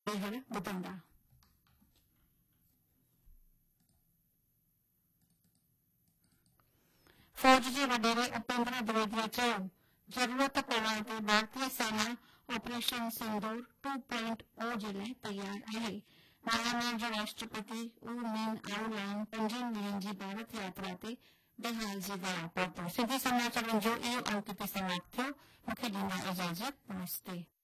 ॿीहर ॿुधंदा। फौज जे वडेरे उपेंद्र द्विवेदी चयो, ज़रूरत पवण ते भारतीय सेना ऑपरेशन सिंदूर 2.0 जे लाइ तयार आहे। म्यांमार जो राष्ट्रपति ऊ मिन आउलान 5 ॾींहनि जी भारत यात्रा ते बिहार जे विया पहुतो। सिंधी समाचारनि जो इहो अंक ते समाप्त थियो। मूंखे ॾींदा इजाज़त। नमस्ते।